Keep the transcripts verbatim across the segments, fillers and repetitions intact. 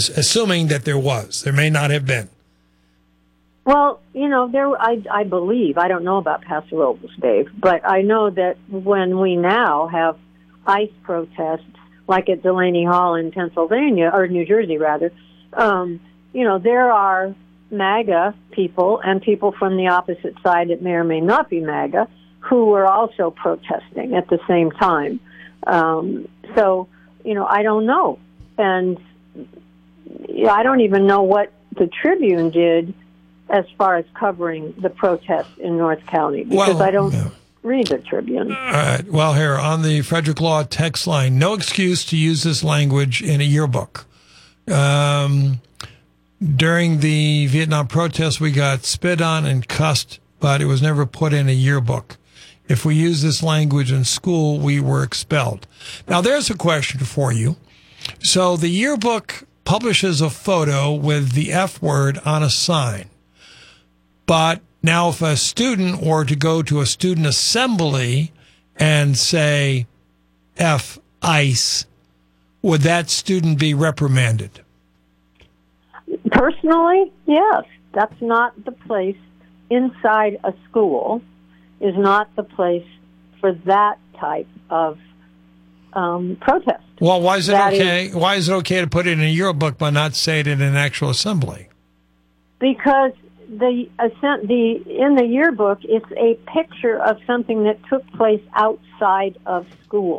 assuming that there was. There may not have been. Well, you know, there. I, I believe, I don't know about Paso Robles, Dave, but I know that when we now have ICE protests, like at Delaney Hall in Pennsylvania, or New Jersey, rather, um, you know, there are MAGA people and people from the opposite side that may or may not be MAGA who are also protesting at the same time. Um, so, you know, I don't know. And yeah, I don't even know what the Tribune did as far as covering the protests in North County, because well, I don't no. read the Tribune. All right. Well, here on the Frederick Law text line, no excuse to use this language in a yearbook. Um, during the Vietnam protests, we got spit on and cussed, but it was never put in a yearbook. If we use this language in school, we were expelled. Now, there's a question for you. So the yearbook publishes a photo with the F word on a sign. But now if a student were to go to a student assembly and say F ICE, would that student be reprimanded? Personally, yes. That's not the place inside a school, is not the place for that type of um, protest. Well, why is it That okay? Is, why is it okay to put it in a yearbook but not say it in an actual assembly? Because the the in the yearbook, it's a picture of something that took place outside of school.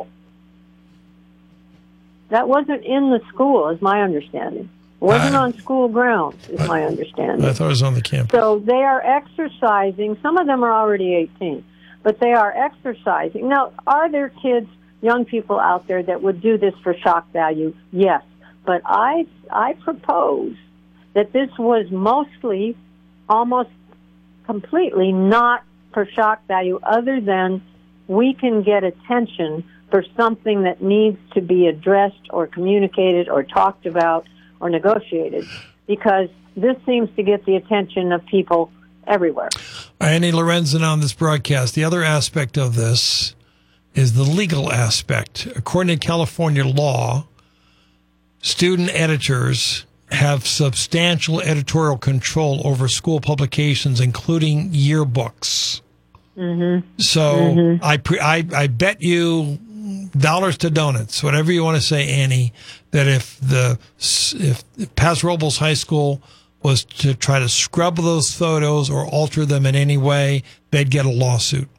That wasn't in the school, is my understanding. It wasn't I, on school grounds, is I, my understanding. I thought it was on the campus. So they are exercising. Some of them are already eighteen, but they are exercising. Now, are there kids, young people out there that would do this for shock value? Yes. But I, I propose that this was mostly, almost completely not for shock value, other than we can get attention for something that needs to be addressed or communicated or talked about or negotiated, because this seems to get the attention of people everywhere. Annie Lorenzen on this broadcast. The other aspect of this is the legal aspect. According to California law, student editors have substantial editorial control over school publications, including yearbooks. Mm-hmm. So mm-hmm. I, pre- I I bet you dollars to donuts, whatever you want to say, Annie, that if the if Paso Robles High School was to try to scrub those photos or alter them in any way, they'd get a lawsuit.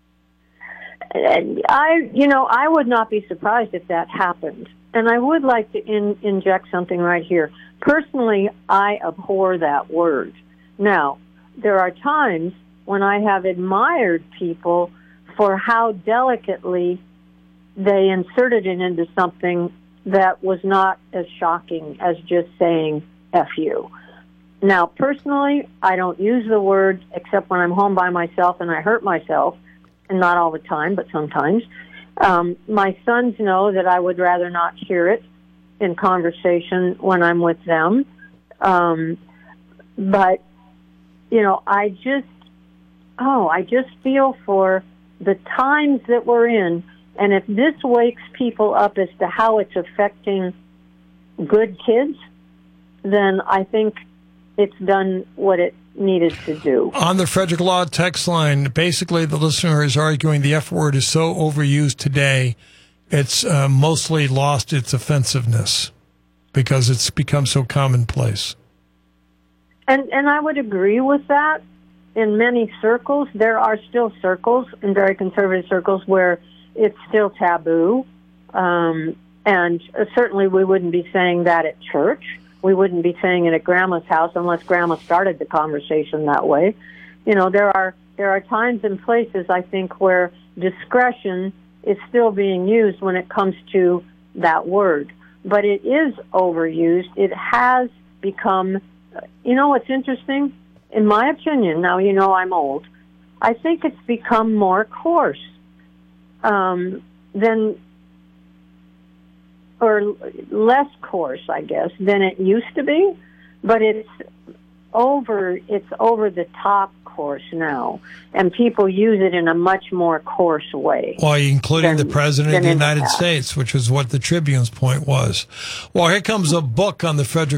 I, you know, I would not be surprised if that happened. And I would like to in, inject something right here. Personally, I abhor that word. Now, there are times when I have admired people for how delicately they inserted it into something that was not as shocking as just saying F you. Now, personally, I don't use the word except when I'm home by myself and I hurt myself, and not all the time, but sometimes. Um, my sons know that I would rather not hear it in conversation when I'm with them. Um, but, you know, I just, oh, I just feel for the times that we're in. And if this wakes people up as to how it's affecting good kids, then I think it's done what it needed to do. On the Frederick Law text line, basically the listener is arguing the F word is so overused today, it's uh, mostly lost its offensiveness because it's become so commonplace. And and I would agree with that. In many circles, there are still circles, in very conservative circles, where it's still taboo. Um, and certainly we wouldn't be saying that at church. We wouldn't be saying it at Grandma's house unless Grandma started the conversation that way. You know, there are there are times and places, I think, where discretion is still being used when it comes to that word. But it is overused. It has become, you know what's interesting? In my opinion, now you know I'm old, I think it's become more coarse um, than... or less coarse, I guess, than it used to be, but it's over, it's over the top coarse now, and people use it in a much more coarse way. Well, including than, the President of the United States, which was what the Tribune's point was. Well, here comes a book on the Frederick